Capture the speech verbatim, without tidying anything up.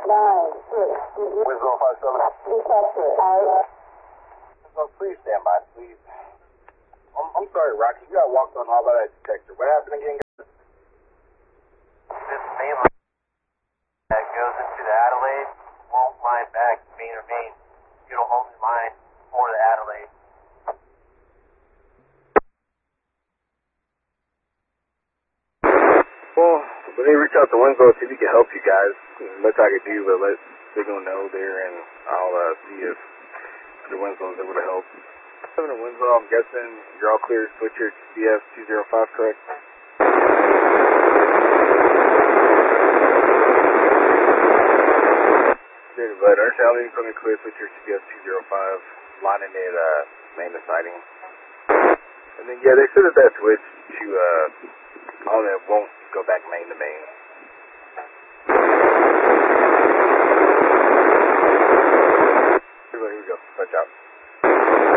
nine, six. Winslow five seven. Detector, out. So please stand by, please. I'm, I'm sorry, Rocky. You got walked on all by that detector. What happened again? This main line that goes into the Adelaide won't line back to main or main. It'll only line for the Adelaide. Well, let me reach out to Winslow, see if he can help you guys. As much I can do, but let Signal know there, and I'll uh, see if the Winslow is able to help. Seven to Winslow, I'm guessing you're all clear to switch your C F two zero five, correct? Clear to Bud. Understand, I'm coming clear to switch your C F two zero five, lining it, uh, main to sighting. And then, yeah, they said that that switch to, uh, on it won't go back main to main. Here we go. Watch out.